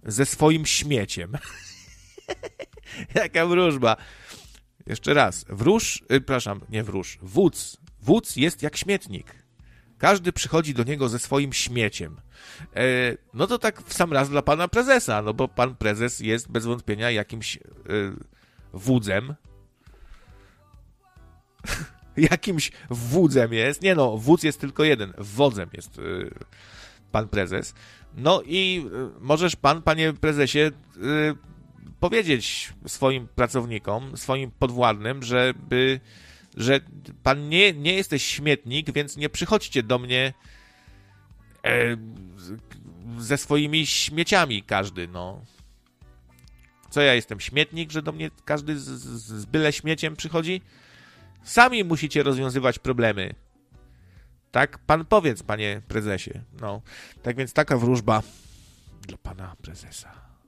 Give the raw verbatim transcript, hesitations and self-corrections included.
ze swoim śmieciem. Jaka wróżba. Jeszcze raz. Wróż, yy, przepraszam, nie wróż. Wódz. Wódz jest jak śmietnik. Każdy przychodzi do niego ze swoim śmieciem. E, no to tak w sam raz dla pana prezesa, no bo pan prezes jest bez wątpienia jakimś e, wódzem. jakimś wódzem jest. Nie no, wódz jest tylko jeden. Wodzem jest e, pan prezes. No i e, możesz pan, panie prezesie, e, powiedzieć swoim pracownikom, swoim podwładnym, żeby że pan nie, nie jesteś śmietnik, więc nie przychodźcie do mnie e, ze swoimi śmieciami każdy, no. Co ja jestem, śmietnik, że do mnie każdy z, z, z byle śmieciem przychodzi? Sami musicie rozwiązywać problemy. Tak? Pan powiedz, panie prezesie. No. Tak więc taka wróżba dla pana prezesa.